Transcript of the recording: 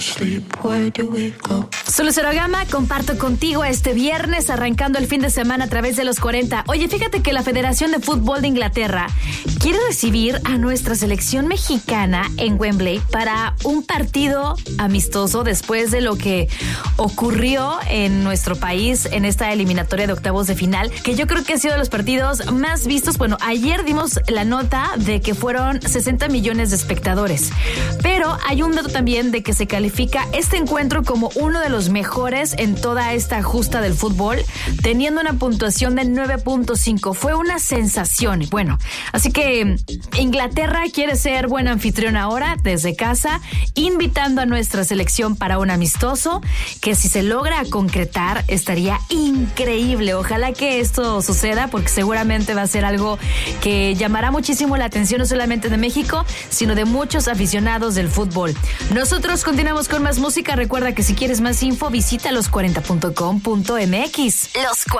Soy Lucero Gama, comparto contigo este viernes arrancando el fin de semana a través de los 40. Oye, fíjate que la Federación de Fútbol de Inglaterra quiere recibir a nuestra selección mexicana en Wembley para un partido amistoso después de lo que ocurrió en nuestro país en esta eliminatoria de octavos de final, que yo creo que ha sido de los partidos más vistos. Bueno, ayer dimos la nota de que fueron 60 millones de espectadores, pero hay un dato también de que se califica este encuentro como uno de los mejores en toda esta justa del fútbol, teniendo una puntuación de 9.5. Fue una sensación. Bueno, así que Inglaterra quiere ser buen anfitrión ahora desde casa, invitando a nuestra selección para un amistoso que, si se logra concretar, estaría increíble. Ojalá que esto suceda, porque seguramente va a ser algo que llamará muchísimo la atención, no solamente de México, sino de muchos aficionados del fútbol. Nosotros continuamos con más música. Recuerda que si quieres más info, visita los40.com.mx. Los 40.